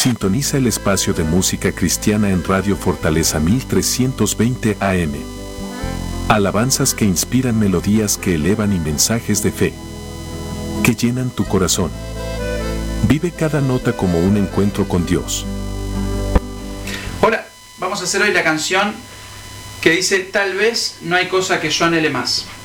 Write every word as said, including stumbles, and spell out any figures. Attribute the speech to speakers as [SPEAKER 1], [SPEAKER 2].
[SPEAKER 1] Sintoniza el espacio de música cristiana en Radio Fortaleza mil trescientos veinte A M. Alabanzas que inspiran, melodías que elevan y mensajes de fe que llenan tu corazón. Vive cada nota como un encuentro con Dios.
[SPEAKER 2] Hola, vamos a hacer hoy la canción que dice: tal vez no hay cosa que yo anhele más.